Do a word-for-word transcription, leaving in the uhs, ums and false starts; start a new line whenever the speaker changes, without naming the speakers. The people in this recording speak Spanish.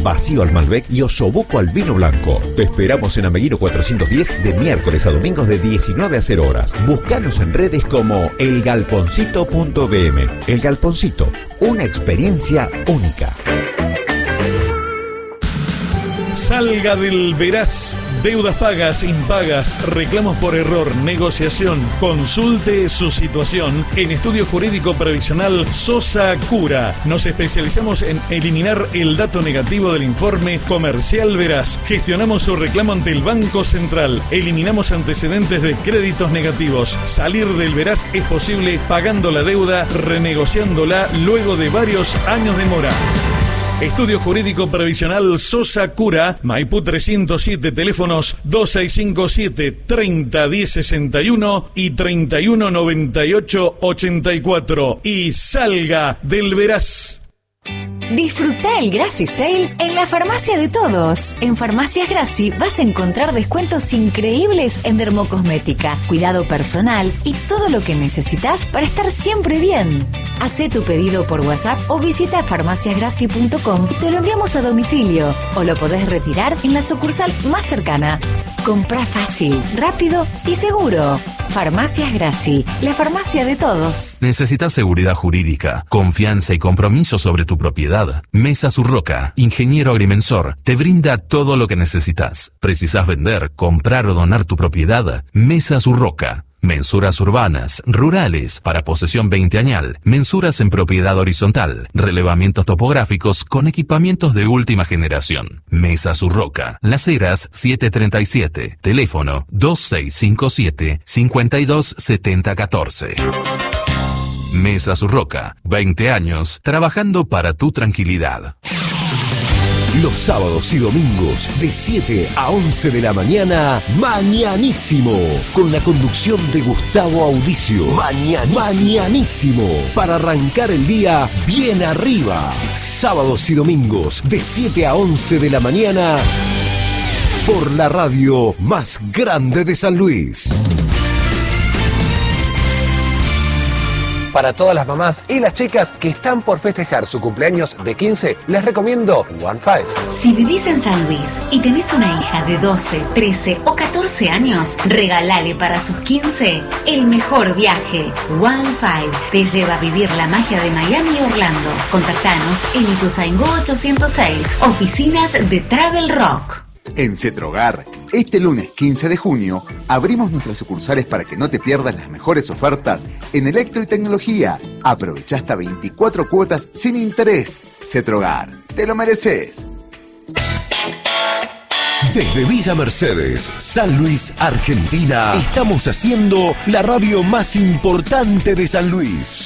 vacío al Malbec y osobuco al vino blanco. Te esperamos en Ameguino cuatrocientos diez de miércoles a domingos de diecinueve a cero horas. Búscanos en redes como el galponcito punto b m. El Galponcito, una experiencia única.
Salga del Veraz. Deudas pagas, impagas, reclamos por error, negociación. Consulte su situación en Estudio Jurídico Previsional Sosa Cura. Nos especializamos en eliminar el dato negativo del informe comercial Veraz. Gestionamos su reclamo ante el Banco Central. Eliminamos antecedentes de créditos negativos. Salir del Veraz es posible pagando la deuda, renegociándola luego de varios años de mora. Estudio Jurídico Previsional Sosa Cura, Maipú trescientos siete, teléfonos dos seis cinco siete, treinta diez sesenta y uno y treinta y uno noventa y ocho ochenta y cuatro. Y salga del Veraz.
Disfruta el Graci Sale en la farmacia de todos. En Farmacias Graci vas a encontrar descuentos increíbles en dermocosmética, cuidado personal y todo lo que necesitas para estar siempre bien. Hacé tu pedido por WhatsApp o visita farmacias graci punto com y te lo enviamos a domicilio o lo podés retirar en la sucursal más cercana. Comprá fácil, rápido y seguro. Farmacias Graci, la farmacia de todos.
¿Necesitas seguridad jurídica, confianza y compromiso sobre tu propiedad? Mesa Surroca, ingeniero agrimensor, te brinda todo lo que necesitas. ¿Precisas vender, comprar o donar tu propiedad? Mesa Surroca. Mensuras urbanas, rurales, para posesión veinteañal, mensuras en propiedad horizontal, relevamientos topográficos con equipamientos de última generación. Mesa Surroca, Las Heras setecientos treinta y siete, teléfono dos seis cinco siete, cinco dos siete cero uno cuatro. Mesa Surroca, veinte años trabajando para tu tranquilidad.
Los sábados y domingos de siete a once de la mañana, Mañanísimo, con la conducción de Gustavo Audicio. Mañanísimo. Mañanísimo, para arrancar el día bien arriba. Sábados y domingos de siete a once de la mañana, por la radio más grande de San Luis.
Para todas las mamás y las chicas que están por festejar su cumpleaños de quince, les recomiendo One Five.
Si vivís en San Luis y tenés una hija de doce, trece o catorce años, regalale para sus quince el mejor viaje. One Five te lleva a vivir la magia de Miami y Orlando. Contactanos en Ituzaingó ochocientos seis, oficinas de Travel Rock.
En Cetrogar, este lunes quince de junio, abrimos nuestras sucursales para que no te pierdas las mejores ofertas en electro y tecnología. Aprovecha hasta veinticuatro cuotas sin interés. Cetrogar, te lo mereces.
Desde Villa Mercedes, San Luis, Argentina, estamos haciendo la radio más importante de San Luis.